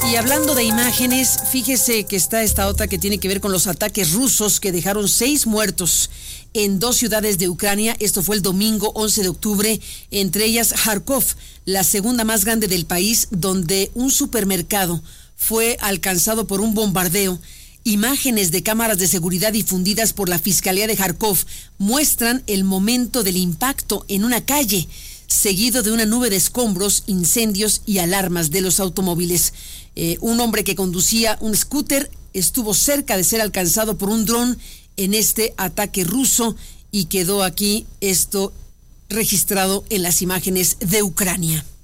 Y hablando de imágenes, fíjese que está esta otra que tiene que ver con los ataques rusos que dejaron 6 muertos en 2 ciudades de Ucrania. Esto fue el domingo 11 de octubre, entre ellas Kharkov, la segunda más grande del país, donde un supermercado fue alcanzado por un bombardeo. Imágenes de cámaras de seguridad difundidas por la Fiscalía de Kharkov muestran el momento del impacto en una calle, seguido de una nube de escombros, incendios y alarmas de los automóviles. Un hombre que conducía un scooter estuvo cerca de ser alcanzado por un dron en este ataque ruso y quedó aquí esto registrado en las imágenes de Ucrania.